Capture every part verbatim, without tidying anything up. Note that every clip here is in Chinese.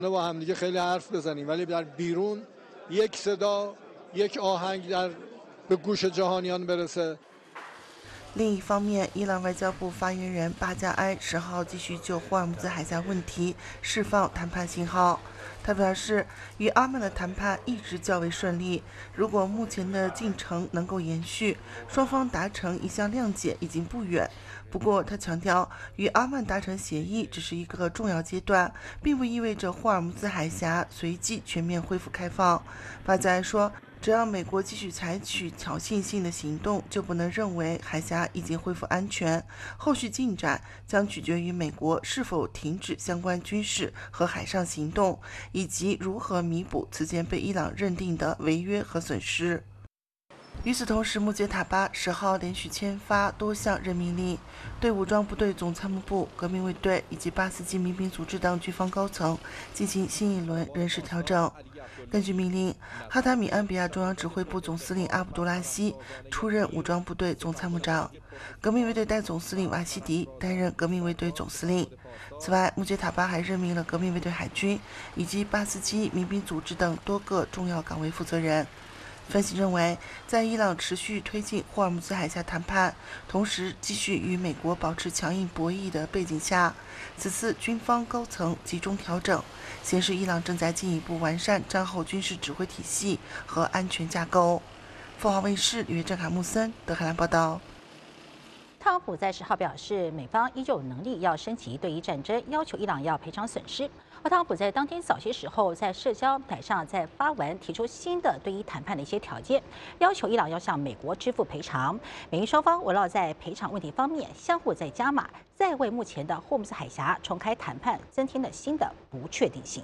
با همدیگه خیلی حرف بزنیم ولی در بیرون یک صدا یک آهنگ در به گوش جهانیان برسه。 另一方面，伊朗外交部发言人巴加埃十号继续就霍尔木兹海峡问题释放谈判信号。他表示，与阿曼的谈判一直较为顺利，如果目前的进程能够延续，双方达成一项谅解已经不远。不过，他强调，与阿曼达成协议只是一个重要阶段，并不意味着霍尔木兹海峡随即全面恢复开放。巴加埃说，只要美国继续采取挑衅性的行动，就不能认为海峡已经恢复安全。后续进展将取决于美国是否停止相关军事和海上行动，以及如何弥补此前被伊朗认定的违约和损失。与此同时，穆杰塔巴十号连续签发多项任命令，对武装部队总参谋部、革命卫队以及巴斯基民兵组织等军方高层进行新一轮人事调整。根据命令，哈塔米安比亚中央指挥部总司令阿卜杜拉希出任武装部队总参谋长，革命卫队代总司令瓦西迪担任革命卫队总司令。此外，穆杰塔巴还任命了革命卫队海军以及巴斯基民兵组织等多个重要岗位负责人。分析认为，在伊朗持续推进霍尔木兹海峡谈判，同时继续与美国保持强硬博弈的背景下，此次军方高层集中调整，显示伊朗正在进一步完善战后军事指挥体系和安全架构。凤凰卫视吕正卡穆森德黑兰报道。 特朗普在十号表示，美方依旧有能力要升级对伊战争，要求伊朗要赔偿损失。而特朗普在当天早些时候在社交台上在发文提出新的对伊谈判的一些条件，要求伊朗要向美国支付赔偿。美英双方围绕在赔偿问题方面相互在加码，再为目前的霍姆斯海峡重开谈判增添了新的不确定性。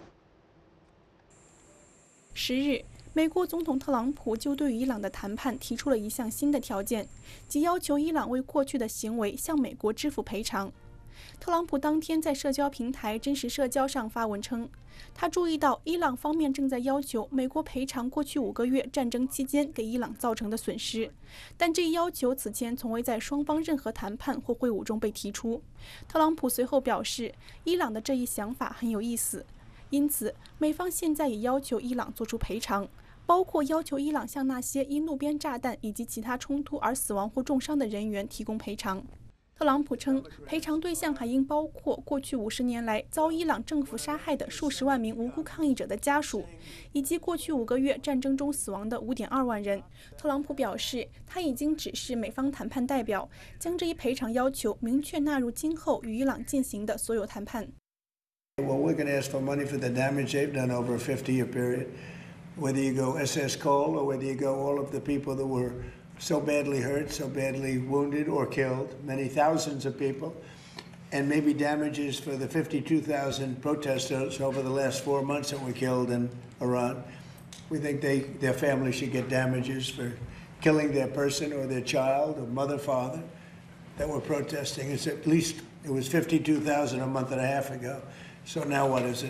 十日，美国总统特朗普就对于伊朗的谈判提出了一项新的条件，即要求伊朗为过去的行为向美国支付赔偿。特朗普当天在社交平台真实社交上发文称，他注意到伊朗方面正在要求美国赔偿过去五个月战争期间给伊朗造成的损失，但这一要求此前从未在双方任何谈判或会晤中被提出。特朗普随后表示，伊朗的这一想法很有意思，因此美方现在也要求伊朗做出赔偿，包括要求伊朗向那些因路边炸弹以及其他冲突而死亡或重伤的人员提供赔偿。特朗普称，赔偿对象还应包括过去五十年来遭伊朗政府杀害的数十万名无辜抗议者的家属，以及过去五个月战争中死亡的 五点二万人。特朗普表示，他已经指示美方谈判代表将这一赔偿要求明确纳入今后与伊朗进行的所有谈判。 Well, we're going to ask for money for the damage they've done over a fifty-year period. Whether you go S S Cole or whether you go all of the people that were so badly hurt, so badly wounded or killed, many thousands of people, and maybe damages for the fifty-two thousand protesters over the last four months that were killed in Iran. We think they, their family should get damages for killing their person or their child or mother, father that were protesting. It's at least, it was fifty-two thousand a month and a half ago. So now what is it?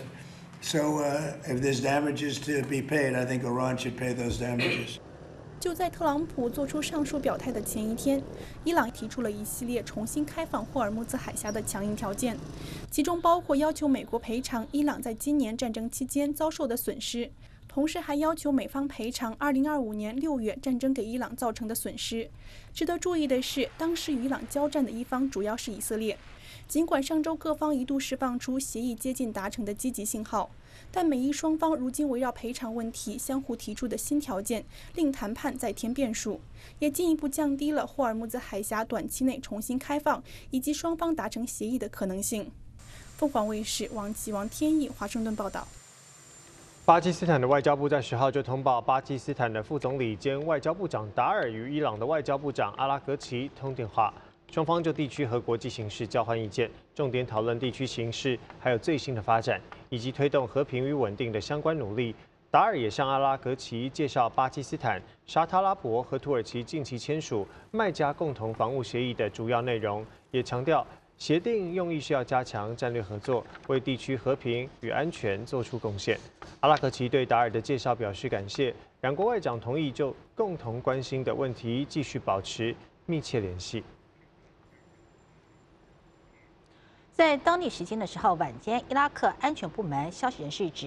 So uh, if there's damages to be paid, I think Iran should pay those damages. 就在特朗普做出上述表态的前一天，伊朗提出了一系列重新开放霍尔木兹海峡的强硬条件，其中包括要求美国赔偿伊朗在今年战争期间遭受的损失，同时还要求美方赔偿二零二五年六月战争给伊朗造成的损失。值得注意的是，当时与伊朗交战的一方主要是以色列。尽管上周各方一度释放出协议接近达成的积极信号，但美伊双方如今围绕赔偿问题相互提出的新条件，令谈判再添变数，也进一步降低了霍尔木兹海峡短期内重新开放以及双方达成协议的可能性。凤凰卫视王琦、王天意华盛顿报道。 巴基斯坦的外交部在十号就通报，巴基斯坦的副总理兼外交部长达尔与伊朗的外交部长阿拉格齐通电话。双方就地区和国际形势交换意见，重点讨论地区形势，还有最新的发展，以及推动和平与稳定的相关努力。达尔也向阿拉格齐介绍巴基斯坦、沙特阿拉伯和土耳其近期签署麦加共同防务协议的主要内容，也强调协定用意是要加强战略合作，为地区和平与安全做出贡献。阿拉格齐对达尔的介绍表示感谢，两国外长同意就共同关心的问题继续保持密切联系。 在当地时间的十号晚间，伊拉克安全部门消息人士指。